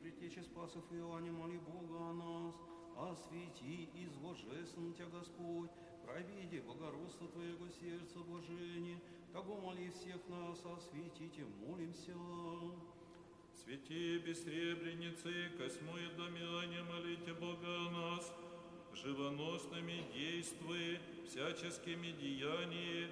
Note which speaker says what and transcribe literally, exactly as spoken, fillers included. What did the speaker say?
Speaker 1: Притече спасов Иоанне, моли Бога о нас, освети и зложесн Тя, Господь, провиди богородство Твоего сердца блажение, того моли всех нас, осветите, молимся.
Speaker 2: Святи бессребреницы, косьму и домяне, молите Бога о нас, живоносными действы, всяческими деяниями,